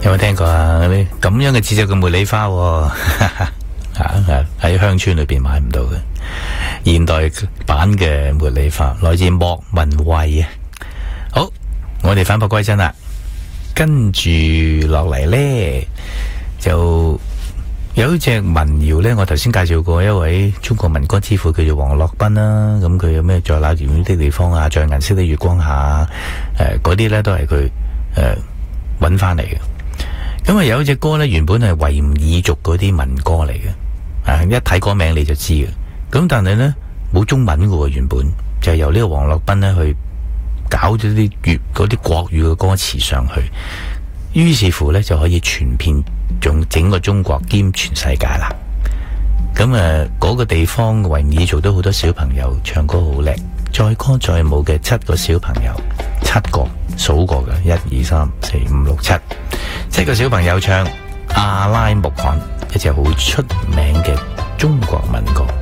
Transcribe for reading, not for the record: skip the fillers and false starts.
有冇聽過啊？嗰啲咁樣嘅節奏嘅茉莉花，喺鄉村裏邊買唔到嘅現代版嘅茉莉花，來自莫文蔚啊。好，我哋返璞歸真啦，跟住落嚟呢，就有一隻民謠呢，我頭先介紹過一位中國民歌之父，叫做王洛賓啦。咁佢有咩在那遙遠的地方啊，在銀色的月光下，嗰啲呢都係佢揾翻嚟嘅。咁啊有一隻歌呢，原本係維吾爾族嗰啲民歌嚟嘅，一睇歌名你就知嘅。咁但係呢，冇中文嘅喎，原本就係由呢個王洛賓呢去搞咗啲嗰啲國語嘅歌詞上去，於是乎呢，就可以傳遍整個中國兼全世界啦。咁嗰個地方維吾爾族都好多小朋友唱歌好叻，載歌載舞嘅7個小朋友，7個數過嘅，1、2、3、4、5、6、7個小朋友唱阿拉木罕，一隻好出名嘅中國民歌。